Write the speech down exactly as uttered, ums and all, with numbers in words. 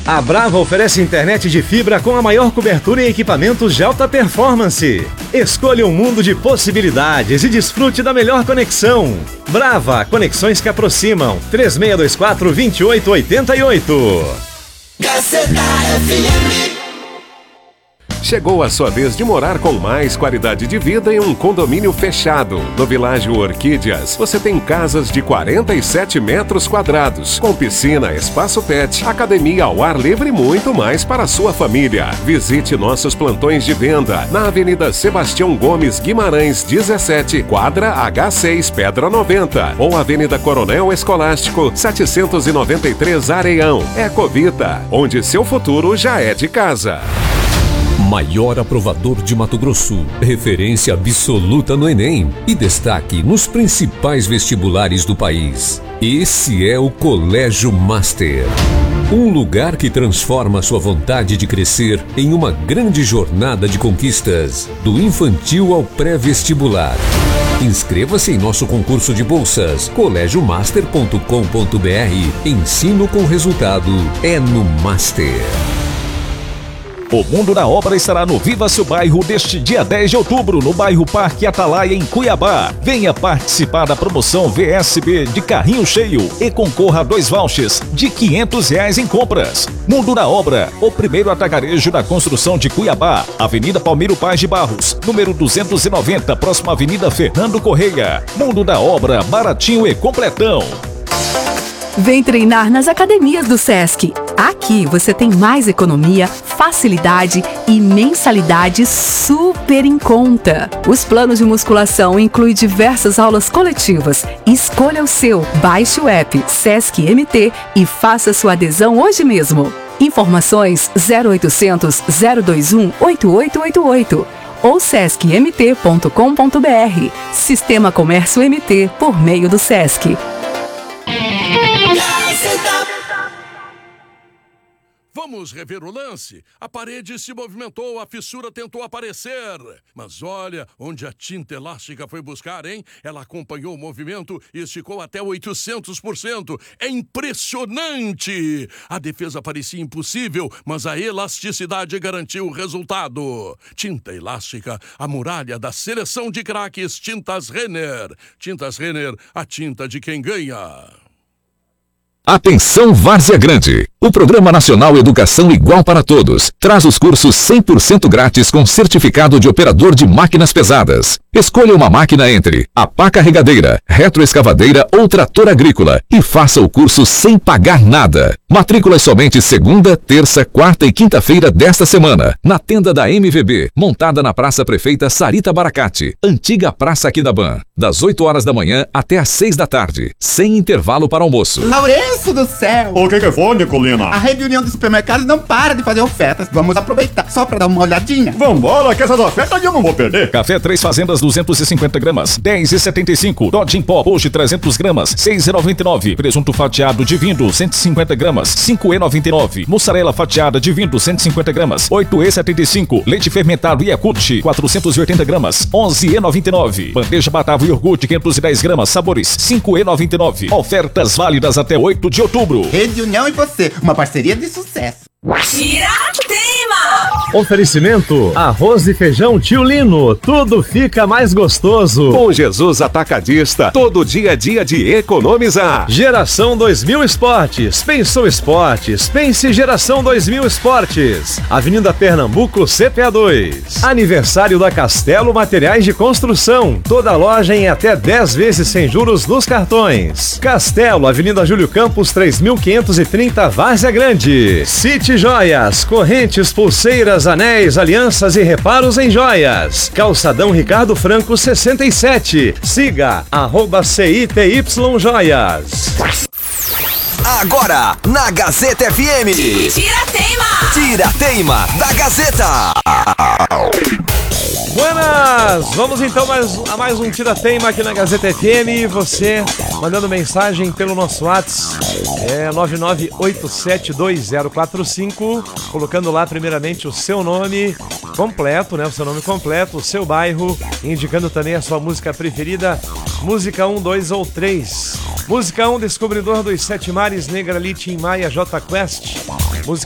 A Brava oferece internet de fibra com a maior cobertura em equipamentos de alta performance. Escolha um mundo de possibilidades e desfrute da melhor conexão. Brava, conexões que aproximam. três seis dois quatro, dois oito oito oito. Gazeta F M. Chegou a sua vez de morar com mais qualidade de vida em um condomínio fechado. No Világio Orquídeas, você tem casas de quarenta e sete metros quadrados, com piscina, espaço pet, academia ao ar livre e muito mais para a sua família. Visite nossos plantões de venda na Avenida Sebastião Gomes Guimarães, dezessete, quadra H seis, Pedra noventa, ou Avenida Coronel Escolástico, setecentos e noventa e três, Areião. Ecovita, onde seu futuro já é de casa. Maior aprovador de Mato Grosso, referência absoluta no Enem e destaque nos principais vestibulares do país. Esse é o Colégio Master. Um lugar que transforma sua vontade de crescer em uma grande jornada de conquistas, do infantil ao pré-vestibular. Inscreva-se em nosso concurso de bolsas, colégio master ponto com ponto br. Ensino com resultado é no Master. O Mundo da Obra estará no Viva Seu Bairro deste dia dez de outubro, no bairro Parque Atalaia, em Cuiabá. Venha participar da promoção V S B de carrinho cheio e concorra a dois vouchers de quinhentos reais em compras. Mundo da Obra, o primeiro atacadão da construção de Cuiabá. Avenida Palmiro Paz de Barros, número duzentos e noventa, próxima Avenida Fernando Correia. Mundo da Obra, baratinho e completão. Vem treinar nas academias do Sesc. Aqui você tem mais economia, facilidade e mensalidade super em conta. Os planos de musculação incluem diversas aulas coletivas. Escolha o seu, baixe o app Sesc M T e faça sua adesão hoje mesmo. Informações zero oitocentos, zero dois um, oito oito oito oito ou sesc m t ponto com ponto br. Sistema Comércio M T por meio do Sesc. Vamos rever o lance? A parede se movimentou, a fissura tentou aparecer. Mas olha onde a tinta elástica foi buscar, hein? Ela acompanhou o movimento e esticou até oitocentos por cento. É impressionante! A defesa parecia impossível, mas a elasticidade garantiu o resultado. Tinta elástica, a muralha da seleção de craques Tintas Renner. Tintas Renner, a tinta de quem ganha. Atenção Várzea Grande! O Programa Nacional Educação Igual para Todos traz os cursos cem por cento grátis com certificado de operador de máquinas pesadas. Escolha uma máquina entre a pá carregadeira, retroescavadeira ou trator agrícola e faça o curso sem pagar nada. Matrículas somente segunda, terça, quarta e quinta-feira desta semana, na tenda da M V B, montada na Praça Prefeita Sarita Baracate, antiga Praça Aquidabã, das oito horas da manhã até às seis da tarde, sem intervalo para almoço. Lourenço do céu! O que que foi, Nicolina? A Rede União dos Supermercados não para de fazer ofertas. Vamos aproveitar só pra dar uma olhadinha. Vambora, que essas ofertas eu não vou perder. Café Três Fazendas duzentos e cinquenta gramas, dez e setenta e cinco. Dodge em pó, hoje trezentos gramas, seis e noventa e nove. Presunto fatiado divino, cento e cinquenta gramas, cinco e noventa e nove. Mussarela fatiada divino, cento e cinquenta gramas, oito e setenta e cinco. Leite fermentado Yakult, quatrocentos e oitenta gramas, onze e noventa e nove. Bandeja batavo e iogurte, quinhentos e dez gramas, sabores, cinco e noventa e nove. Ofertas válidas até oito de outubro. Rede União e você, uma parceria de sucesso. Tiratema! Oferecimento: arroz e feijão Tio Lino. Tudo fica mais gostoso. Com Jesus Atacadista, todo dia a dia de economizar. Geração dois mil Esportes. Pensou esportes? Pense Geração dois mil Esportes. Avenida Pernambuco, C P A dois. Aniversário da Castelo Materiais de Construção. Toda loja em até dez vezes sem juros nos cartões. Castelo, Avenida Júlio Campos, três mil quinhentos e trinta, Várzea Grande. City Joias, correntes, pulseiras, anéis, alianças e reparos em joias. Calçadão Ricardo Franco sessenta e sete. Siga arroba C I T Y Joias. Agora, na Gazeta F M. Tirateima! Tirateima da Gazeta. Buenas! Vamos então mais, a mais um Tirateima aqui na Gazeta F M. Você mandando mensagem pelo nosso WhatsApp, é nove nove oito sete dois zero quatro cinco, colocando lá primeiramente o seu nome completo, né? O seu nome completo, o seu bairro, indicando também a sua música preferida, música um, dois ou três. Música um, Descobridor dos Sete Mares, Negrali, Tim Maia, J Quest. Música